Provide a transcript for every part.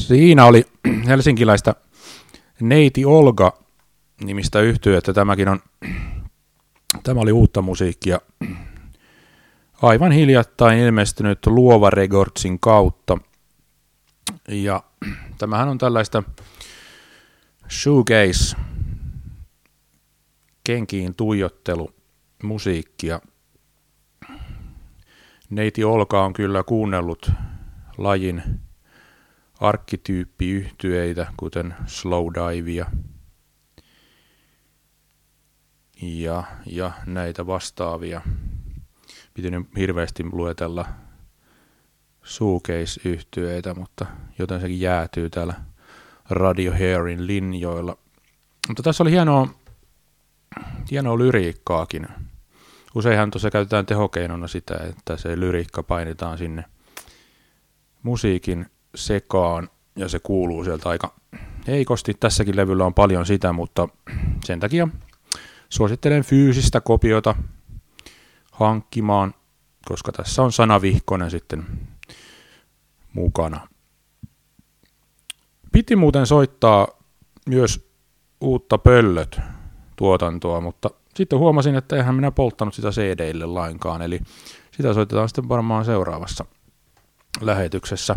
Siinä oli helsinkiläistä Neiti Olga nimistä yhtyettä. Tämä oli uutta musiikkia. Aivan hiljattain ilmestynyt Luova Recordsin kautta. Ja tämähän on tällaista shoegaze, kenkiin tuijottelu musiikkia. Neiti Olga on kyllä kuunnellut lajin arkkityyppiyhtyeitä, kuten Slowdivea ja näitä vastaavia. Piti nyt hirveästi luetella shoegaze-yhtyeitä, mutta joten sekin jäätyy täällä Radioheadin linjoilla. Mutta tässä oli hienoa lyriikkaakin. Useinhan tuossa käytetään tehokeinona sitä, että se lyriikka painetaan sinne musiikin sekaan ja se kuuluu sieltä aika heikosti. Tässäkin levyllä on paljon sitä, mutta sen takia suosittelen fyysistä kopiota hankkimaan, koska tässä on sanavihkonen sitten mukana. Piti muuten soittaa myös uutta Pöllöt-tuotantoa, mutta sitten huomasin, että eihän minä polttanut sitä CD-lle lainkaan, eli sitä soitetaan sitten varmaan seuraavassa lähetyksessä.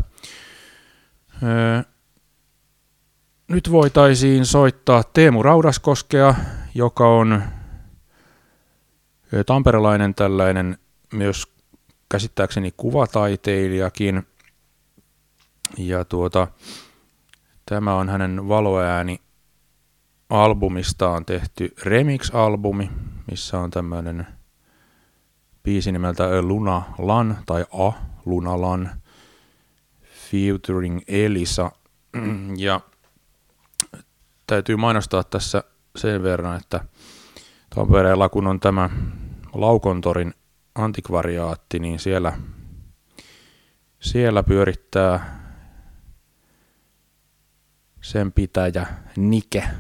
Nyt voitaisiin soittaa Teemu Raudaskoskea, joka on tamperelainen tällainen myös käsittääkseni kuvataiteilijakin. Ja tämä on hänen valoääni-albumistaan tehty remix-albumi, missä on tämmöinen biisi nimeltä Luna Lan tai Luna Lan featuring Elisa. Ja täytyy mainostaa tässä sen verran, että Tampereella kun on tämä Laukontorin antikvariaatti, niin siellä pyörittää sen pitäjä Nike